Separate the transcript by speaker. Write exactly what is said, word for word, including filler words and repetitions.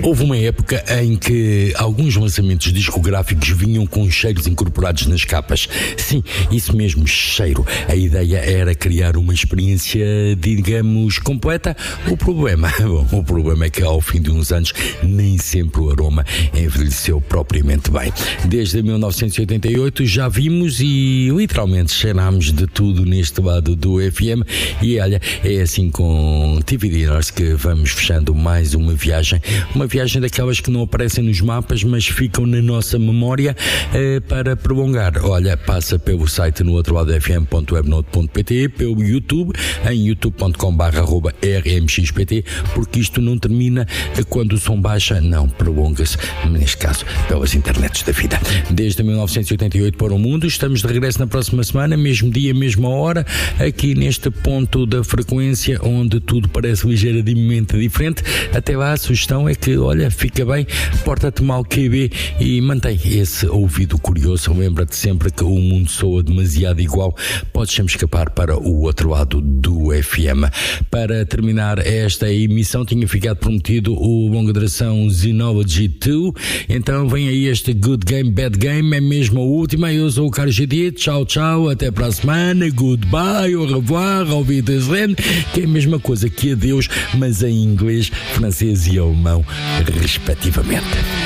Speaker 1: Houve uma época em que alguns lançamentos discográficos vinham com cheiros incorporados nas capas. Sim, isso mesmo, cheiro. A ideia era criar uma experiência, digamos, completa. O problema, bom, o problema é que ao fim de uns anos nem sempre o aroma envelheceu propriamente bem. Desde mil novecentos e oitenta e oito já vimos e literalmente cheirámos de tudo neste lado do F M e olha, é assim com T V Dinners que vamos fechando mais uma viagem, uma viagem daquelas que não aparecem nos mapas mas ficam na nossa memória eh, para prolongar. Olha, passa pelo site no outro lado f m ponto webnote ponto p t, pelo YouTube em youtube ponto com barra arroba r m x p t, porque isto não termina quando o som baixa, não, prolonga-se, neste caso, pelas internets da vida. Desde mil novecentos e oitenta e oito para o mundo, estamos de regresso na próxima semana, mesmo dia, mesma hora, aqui neste ponto da frequência onde tudo parece ligeiramente diferente. Até lá a sugestão é que, olha, fica bem, porta-te mal Q B e mantém esse ouvido curioso. Lembra-te sempre que o mundo soa demasiado igual, podes sempre escapar para o outro lado do F M. Para terminar esta emissão tinha ficado prometido o longa duração Xenology dois, então vem aí este Good Game, Bad Game, é mesmo a última. Eu sou o Carlos G D, tchau tchau, até para a semana, goodbye, au revoir, au wiedersehen, que é a mesma coisa que adeus, mas em inglês, francês e alemão respectivamente.